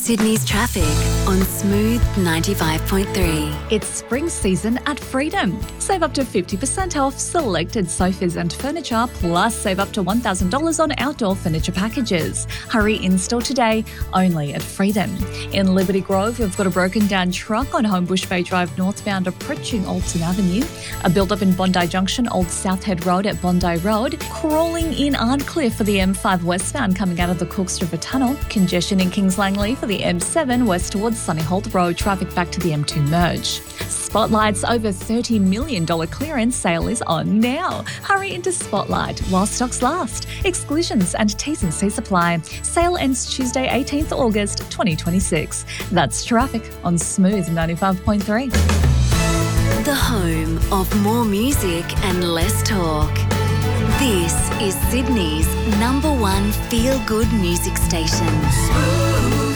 Sydney's traffic on Smooth 95.3. It's spring season at Freedom. Save up to 50% off selected sofas and furniture, plus save up to $1,000 on outdoor furniture packages. Hurry in-store today, only at Freedom. In Liberty Grove, we've got a broken down truck on Homebush Bay Drive northbound approaching Alton Avenue. A build-up in Bondi Junction, Old South Head Road at Bondi Road. Crawling in Ardcliffe for the M5 westbound coming out of the Cooks River Tunnel. Congestion in Kings Langley for the M7 west towards Sunnyholt Road, traffic back to the M2 merge. Spotlight's over $30 million clearance sale is on now. Hurry into Spotlight while stocks last. Exclusions and T's and C's apply. Sale ends Tuesday, 18th August 2026. That's traffic on Smooth 95.3. The home of more music and less talk. This is Sydney's #1 feel-good music station. Smooth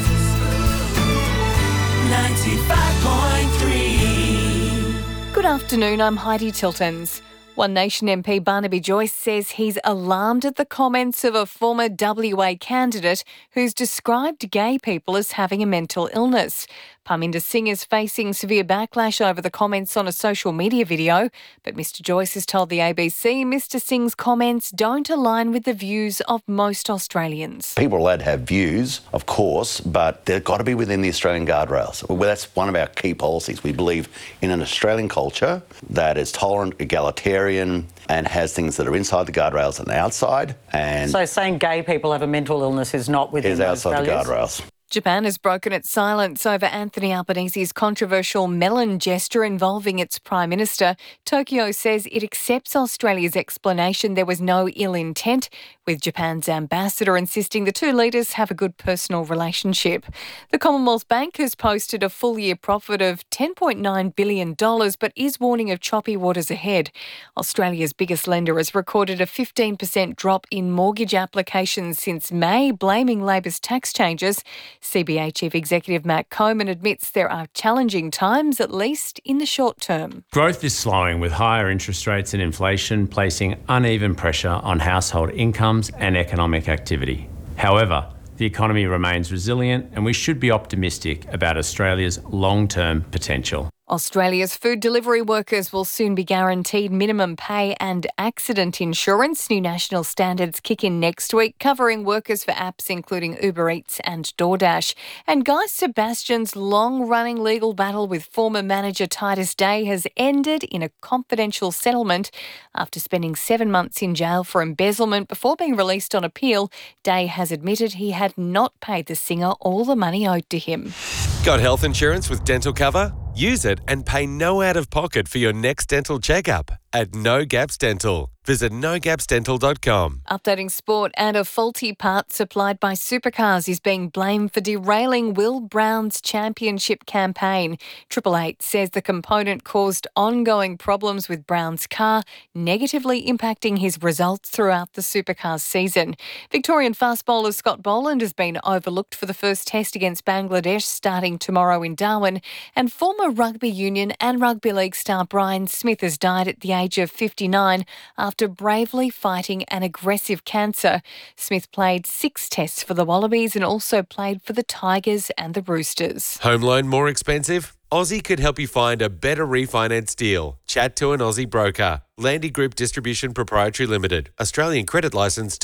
95.3. Good afternoon, I'm Heidi Tiltons. One Nation MP Barnaby Joyce says he's alarmed at the comments of a former WA candidate who's described gay people as having a mental illness. Parminder Singh is facing severe backlash over the comments on a social media video, but Mr Joyce has told the ABC Mr Singh's comments don't align with the views of most Australians. People are allowed to have views, of course, but they've got to be within the Australian guardrails. Well, that's one of our key policies. We believe in an Australian culture that is tolerant, egalitarian, and has things that are inside the guardrails and outside. And so saying gay people have a mental illness is not within those outside values? the guardrails. Japan has broken its silence over Anthony Albanese's controversial melon gesture involving its Prime Minister. Tokyo says it accepts Australia's explanation there was no ill intent, with Japan's ambassador insisting the two leaders have a good personal relationship. The Commonwealth Bank has posted a full-year profit of $10.9 billion, but is warning of choppy waters ahead. Australia's biggest lender has recorded a 15% drop in mortgage applications since May, blaming Labor's tax changes. CBA Chief Executive Matt Coman admits there are challenging times, at least in the short term. Growth is slowing, with higher interest rates and inflation placing uneven pressure on household incomes and economic activity. However, the economy remains resilient and we should be optimistic about Australia's long-term potential. Australia's food delivery workers will soon be guaranteed minimum pay and accident insurance. New national standards kick in next week, covering workers for apps including Uber Eats and DoorDash. And Guy Sebastian's long-running legal battle with former manager Titus Day has ended in a confidential settlement. After spending 7 months in jail for embezzlement before being released on appeal, Day has admitted he had not paid the singer all the money owed to him. Got health insurance with dental cover? Use it and pay no out-of-pocket for your next dental checkup at No Gaps Dental. Visit nogapsdental.com. Updating sport, and a faulty part supplied by Supercars is being blamed for derailing Will Brown's championship campaign. 888 says the component caused ongoing problems with Brown's car, negatively impacting his results throughout the Supercars season. Victorian fast bowler Scott Boland has been overlooked for the first test against Bangladesh starting tomorrow in Darwin, and former rugby union and rugby league star Brian Smith has died at the age of 59 after bravely fighting an aggressive cancer. Smith played 6 tests for the Wallabies and also played for the Tigers and the Roosters. Home loan more expensive? Aussie could help you find a better refinance deal. Chat to an Aussie broker. Landy Group Distribution Proprietary Limited. Australian credit licence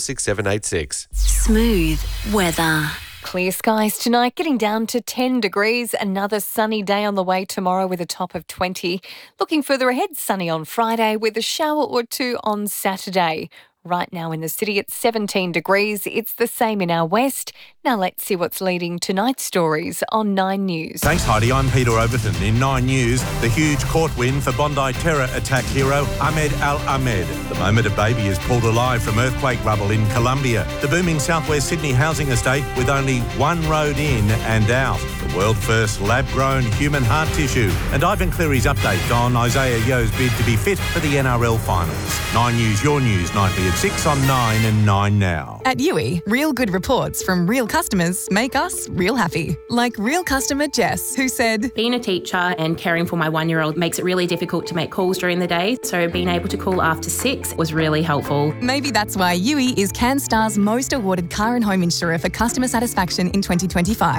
246786. Smooth weather. Clear skies tonight, getting down to 10 degrees. Another sunny day on the way tomorrow with a top of 20. Looking further ahead, sunny on Friday with a shower or two on Saturday. Right now in the city, it's 17 degrees. It's the same in our west. Now let's see what's leading tonight's stories on 9 News. Thanks, Heidi. I'm Peter Overton. In 9 News, the huge court win for Bondi terror attack hero Ahmed Al-Ahmed. The moment a baby is pulled alive from earthquake rubble in Colombia. The booming southwest Sydney housing estate with only one road in and out. The world first lab-grown human heart tissue. And Ivan Cleary's update on Isaiah Yo's bid to be fit for the NRL finals. 9 News, your news, nightly at 6 on 9 and 9 now. At Yui, real good reports from real customers make us real happy. Like real customer Jess, who said, being a teacher and caring for my 1-year-old makes it really difficult to make calls during the day, so being able to call after 6 was really helpful. Maybe that's why Yui is CanStar's most awarded car and home insurer for customer satisfaction in 2025.